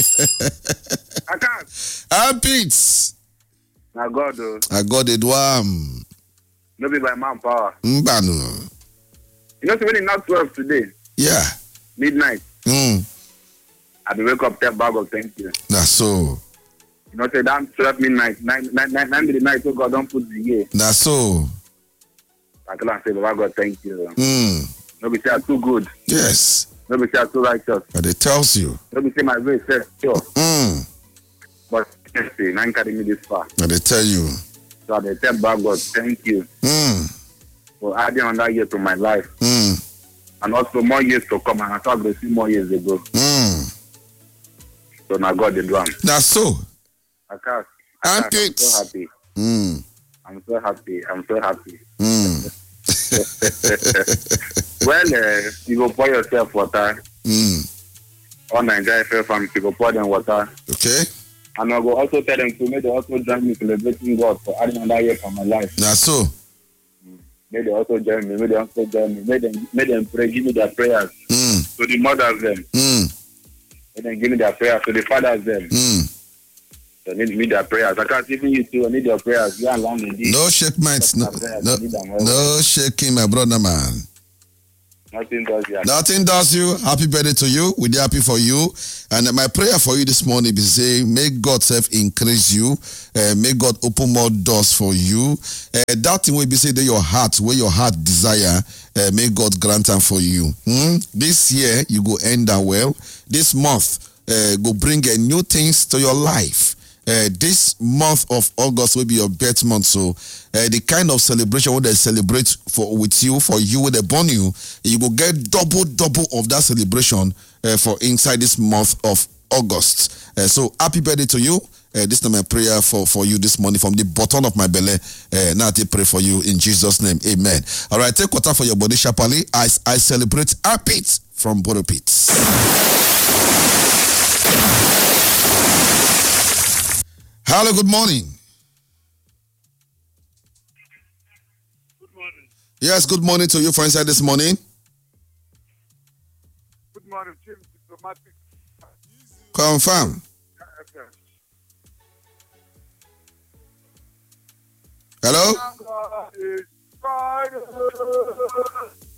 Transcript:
I can't. I'm Pete. Na God, oh. I got it. Wham. No be by manpower. Mbano. You know, so when it's not 12 today, Yeah. midnight, I be wake up 10 bag of thank you. That's so. You know, say that 12 midnight, 9 be the night, so God don't put the year. That's so. I can say, Baba God, thank you. Mm. No be say I'm too good. Yes. No be say I'm too righteous. But it tells you. No be say my way says sure. Mm. But say, nine carry me this far. But they tell you. So I tell Baba God, thank you for adding another year to my life. And also more years to come. And I thought I see more years ago. So now God the drum. That's so. I can't. I'm I'm so happy. I'm so happy. I'm so happy. Well, you go pour yourself water. On Nigeria FM, you go pour them water. Okay. And I go also tell them to make they also join me celebrating God for adding another year for my life. That's so. May they also join me. May they also join me. May them pray. Give me their prayers to the mothers them. May them give me their prayers to the fathers them. They need me their prayers. I can't even you too. I need your prayers. You and long indeed. No shake mates. No shaking, my brother, man. Nothing does you. Nothing does you. Happy birthday to you. We're happy for you. And my prayer for you this morning is saying, may God self increase you. May God open more doors for you. That thing will be said that your heart, where your heart desire, may God grant them for you. This year, you go end that well. This month, go bring new things to your life. This month of August will be your birth month, so the kind of celebration what they celebrate with you when they born you, you will get double of that celebration for inside this month of August. So happy birthday to you. This is my prayer for you this morning from the bottom of my belly. Now I pray for you in Jesus' name, amen. All right, take water for your body sharply as I celebrate our Pete from Boro Pits. Hello, good morning. Good morning. Yes, good morning to you for inside this morning. Good morning, James Diplomatic. Confirm. Hello?